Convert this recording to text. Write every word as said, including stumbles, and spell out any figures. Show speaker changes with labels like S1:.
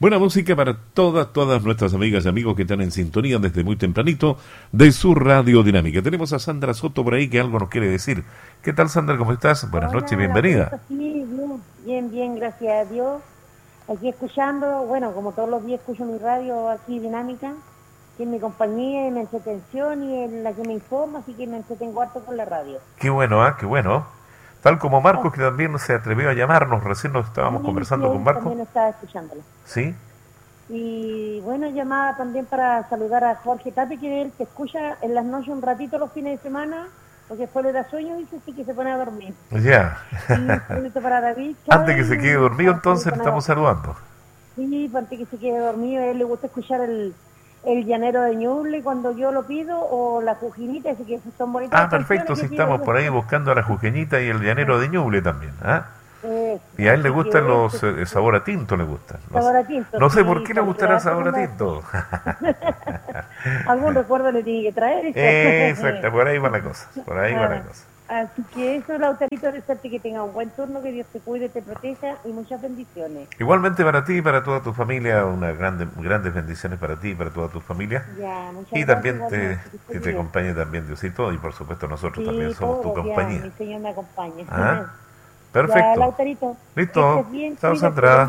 S1: Buena música para todas, todas nuestras amigas y amigos que están en sintonía desde muy tempranito de su radio dinámica. Tenemos a Sandra Soto por ahí que algo nos quiere decir. ¿Qué tal, Sandra? ¿Cómo estás? Buenas
S2: Hola,
S1: noches, bienvenida.
S2: Sí, bien, bien, bien, gracias a Dios. Aquí escuchando, bueno, como todos los días escucho mi radio aquí dinámica, que es mi compañía, en mi entretención y en la que me informa, así que me entretengo harto con la radio.
S1: Qué bueno, ¿ah? ¿eh? Qué bueno. Tal como Marcos, que también se atrevió a llamarnos, recién nos estábamos
S2: Sí,
S1: conversando
S2: sí,
S1: con Marcos.
S2: también estaba escuchándolo.
S1: Sí.
S2: Y bueno, llamaba también para saludar a Jorge Tate, que él se escucha en las noches un ratito los fines de semana, porque después le da sueño y dice sí que se pone a dormir.
S1: Ya.
S2: Y un saludito para David.
S1: Antes que se quede dormido, entonces le estamos saludando.
S2: Sí, antes que se quede dormido, a él le gusta escuchar el, el llanero de Ñuble cuando yo lo pido, o la Jujinita, así que son bonitas.
S1: Ah, perfecto, si estamos por ahí buscando a la Jujeñita y el llanero de Ñuble también, ¿ah? Eh, y a él le gustan los eh, sabor a tinto, le gustan. No,
S2: sabor a tinto,
S1: no sé
S2: sí,
S1: por qué le gustará el sabor a tinto.
S2: Algún recuerdo le tiene que traer.
S1: Exacto, por ahí va la cosa, por ahí ah, va la cosa.
S2: Así que eso, Lautarito, desearte que tenga un buen turno, que Dios te cuide, te proteja y muchas bendiciones.
S1: Igualmente para ti y para toda tu familia, unas grandes grandes bendiciones para ti y para toda tu familia.
S2: Ya, muchas
S1: y
S2: gracias,
S1: también te, que te acompañe también Diosito, y por supuesto nosotros
S2: sí,
S1: también somos
S2: todo,
S1: tu compañía.
S2: Ya, mi Señor me acompaña.
S1: ¿Ah? Perfecto.
S2: Ya, Lautarito.
S1: Listo. Chao, Sandra.